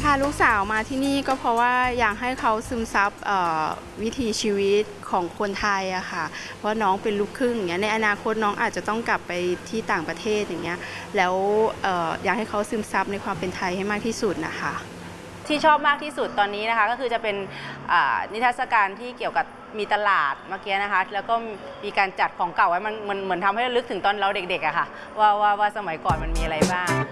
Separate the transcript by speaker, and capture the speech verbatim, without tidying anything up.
Speaker 1: าลูกสาวมาที่นี่ก็เพราะว่าอยากให้เขาซึมซับวิถีชีวิตของคนไทยอะค่ะเพราะน้องเป็นลูกครึ่งอย่างเงี้ยในอนาคตน้องอาจจะต้องกลับไปที่ต่างประเทศอย่างเงี้ยแล้วอยากให้เขาซึมซับในความเป็นไทยให้มากที่สุดนะคะ
Speaker 2: ที่ชอบมากที่สุดตอนนี้นะคะก็คือจะเป็นนิทรรศการที่เกี่ยวกับมีตลาดเมื่อกี้นะคะแล้วก็มีการจัดของเก่าไว้มันเหมือนทำให้ลึกถึงตอนเราเด็กๆอะค่ะว่าว่าว่าสมัยก่อนมันมีอะไรบ้าง